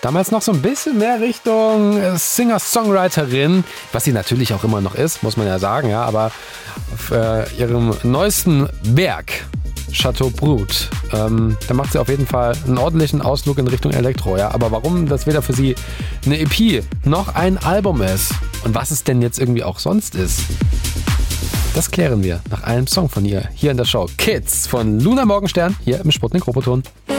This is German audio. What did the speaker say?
Damals noch so ein bisschen mehr Richtung Singer-Songwriterin, was sie natürlich auch immer noch ist, muss man ja sagen, ja, aber auf ihrem neuesten Werk, Chateau Brut, da macht sie auf jeden Fall einen ordentlichen Ausflug in Richtung Elektro, ja. Aber warum das weder für sie eine EP noch ein Album ist und was es denn jetzt irgendwie auch sonst ist, das klären wir nach einem Song von ihr hier in der Show. Kids von Luna Morgenstern hier im Sputnik Roboton.